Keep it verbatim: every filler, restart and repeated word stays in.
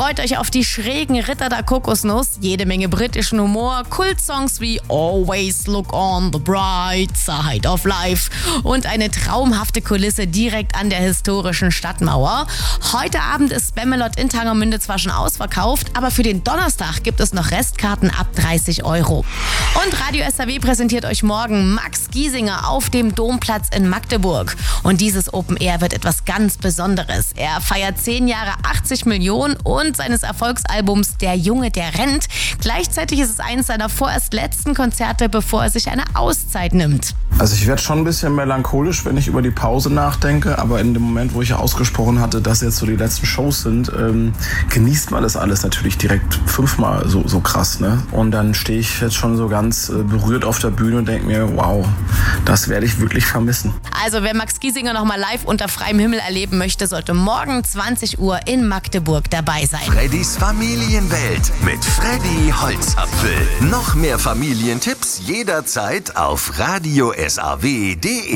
Freut euch auf die schrägen Ritter der Kokosnuss, jede Menge britischen Humor, Kultsongs wie Always Look on the Bright Side of Life und eine traumhafte Kulisse direkt an der historischen Stadtmauer. Heute Abend ist Spamalot in Tangermünde zwar schon ausverkauft, aber für den Donnerstag gibt es noch Restkarten ab dreißig Euro. Und Radio S R W präsentiert euch morgen Max Giesinger auf dem Domplatz in Magdeburg. Und dieses Open Air wird etwas ganz Besonderes. Er feiert zehn Jahre achtzig Millionen und seines Erfolgsalbums Der Junge, der rennt. Gleichzeitig ist es eines seiner vorerst letzten Konzerte, bevor er sich eine Auszeit nimmt. Also ich werde schon ein bisschen melancholisch, wenn ich über die Pause nachdenke, aber in dem Moment, wo ich ausgesprochen hatte, dass jetzt so die letzten Shows sind, ähm, genießt man das alles natürlich direkt fünfmal so, so krass, ne? Und dann stehe ich jetzt schon so ganz äh, berührt auf der Bühne und denke mir, wow, das werde ich wirklich vermissen. Also wer Max Giesinger nochmal live unter freiem Himmel erleben möchte, sollte morgen zwanzig Uhr in Magdeburg dabei sein. Freddys Familienwelt mit Freddy Holzapfel. Noch mehr Familientipps jederzeit auf radio s a w punkt d e.